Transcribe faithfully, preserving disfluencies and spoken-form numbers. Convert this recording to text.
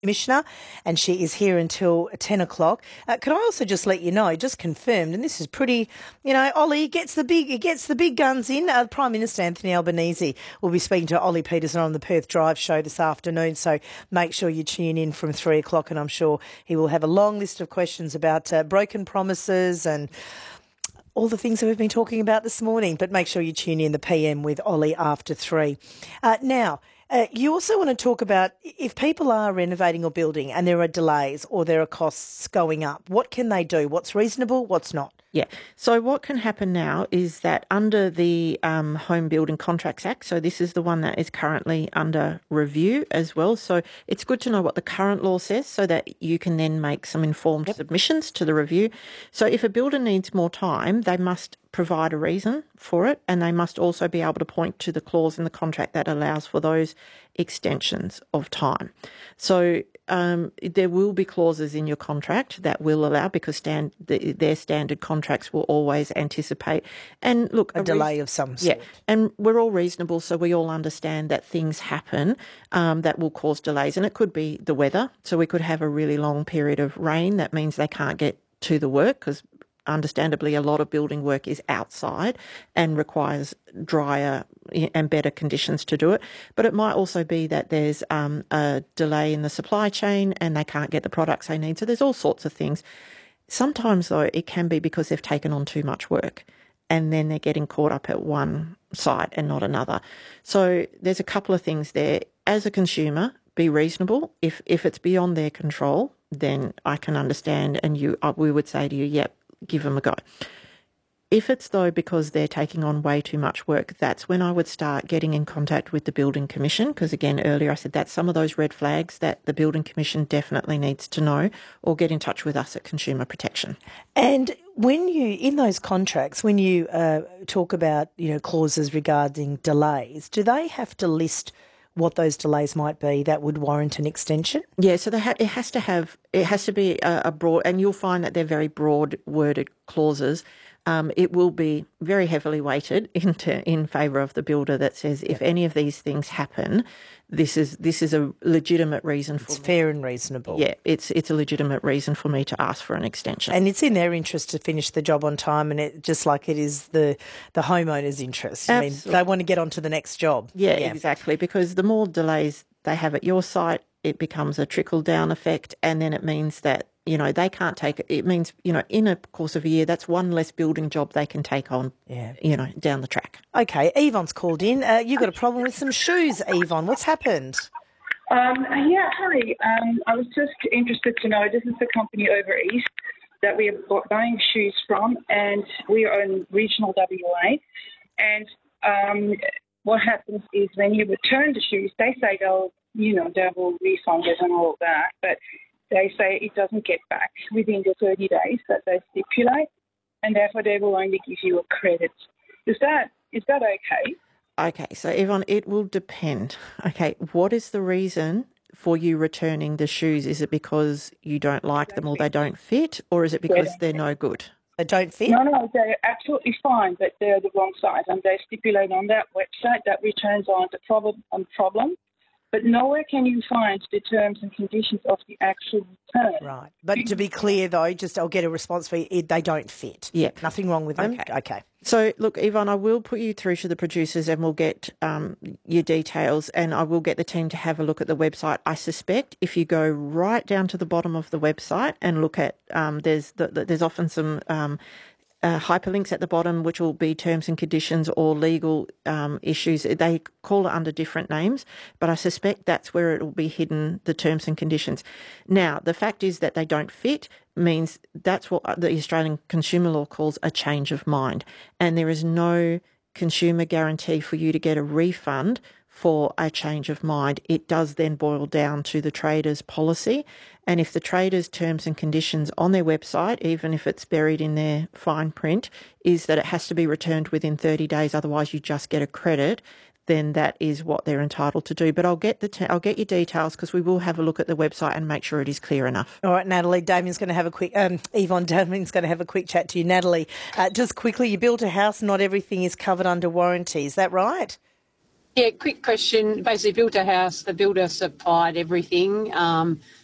Commissioner, and she is here until ten o'clock. Uh, can I also just let you know, just confirmed, and this is pretty, you know, Ollie gets the big, he gets the big guns in. Uh, Prime Minister Anthony Albanese will be speaking to Ollie Peterson on the Perth Drive show this afternoon, so make sure you tune in from three o'clock, and I'm sure he will have a long list of questions about uh, broken promises and all the things that we've been talking about this morning. But make sure you tune in the P M with Ollie after three. Uh, now, Uh, you also want to talk about if people are renovating or building and there are delays or there are costs going up, what can they do? What's reasonable? What's not? Yeah. So what can happen now is that under the um, Home Building Contracts Act, so this is the one that is currently under review as well. So it's good to know what the current law says so that you can then make some informed yep. submissions to the review. So if a builder needs more time, they must provide a reason for it, and they must also be able to point to the clause in the contract that allows for those extensions of time. So um, there will be clauses in your contract that will allow, because stand, the, their standard contracts will always anticipate. And look, a, a delay of some sort. Yeah, and we're all reasonable, so we all understand that things happen um, that will cause delays, and it could be the weather. So we could have a really long period of rain. That means they can't get to the work because understandably, a lot of building work is outside and requires drier and better conditions to do it. But it might also be that there's um, a delay in the supply chain and they can't get the products they need. So there's all sorts of things. Sometimes, though, it can be because they've taken on too much work and then they're getting caught up at one site and not another. So there's a couple of things there. As a consumer, be reasonable. If if it's beyond their control, then I can understand, and you uh, we would say to you, yep, give them a go. If it's, though, because they're taking on way too much work, that's when I would start getting in contact with the Building Commission, because, again, earlier I said that's some of those red flags that the Building Commission definitely needs to know, or get in touch with us at Consumer Protection. And when you, in those contracts, when you uh, talk about, you know, clauses regarding delays, do they have to list what those delays might be that would warrant an extension? Yeah, so they ha- it has to have, it has to be a, a broad, and you'll find that they're very broad worded clauses. Um, it will be very heavily weighted into in favour of the builder that says if any of these things happen, this is this is a legitimate reason for it's fair and reasonable. Yeah, it's it's a legitimate reason for me to ask for an extension, and it's in their interest to finish the job on time, and it just like it is the the homeowner's interest. I mean, they want to get on to the next job. Yeah, yeah, exactly. Because the more delays they have at your site, it becomes a trickle down effect, and then it means that, you know, they can't take it. It means, you know, in a course of a year, that's one less building job they can take on, yeah. you know, down the track. Okay, Yvonne's called in. Uh, you've got a problem with some shoes, Yvonne. What's happened? Um, yeah, hi. Um, I was just interested to know, this is a company over east that we are buying shoes from, and we are in regional W A. And um, what happens is when you return the shoes, they say they'll, you know, they will refund it and all that, but they say it doesn't get back within the thirty days that they stipulate, and therefore they will only give you a credit. Is that is that okay? Okay, so Yvonne, it will depend. Okay, what is the reason for you returning the shoes? Is it because you don't like don't them or fit. They don't fit, or is it because yeah, they're no good? They don't fit? No, no, they're absolutely fine, but they're the wrong size, and they stipulate on that website that returns aren't a problem. A problem. But nowhere can you find the terms and conditions of the actual return. Right. But to be clear, though, just I'll get a response for you. They don't fit. Yeah. Nothing wrong with them. Okay. Okay. So, look, Yvonne, I will put you through to the producers and we'll get um, your details, and I will get the team to have a look at the website. I suspect if you go right down to the bottom of the website and look at, um, there's the, the, there's often some Um, Uh, hyperlinks at the bottom, which will be terms and conditions or legal um, issues. They call it under different names, but I suspect that's where it will be hidden, the terms and conditions. Now, the fact is that they don't fit means that's what the Australian consumer law calls a change of mind, and there is no consumer guarantee for you to get a refund for a change of mind. It does then boil down to the trader's policy. And if the trader's terms and conditions on their website, even if it's buried in their fine print, is that it has to be returned within thirty days, otherwise you just get a credit, then that is what they're entitled to do. But I'll get the te- I'll get your details, because we will have a look at the website and make sure it is clear enough. All right, Natalie, Damien's going to have a quick, um, Yvonne, Damien's going to have a quick chat to you. Natalie, uh, just quickly, you built a house, not everything is covered under warranty. Is that right? Yeah, quick question. Basically, built a house. The builder supplied everything. Um,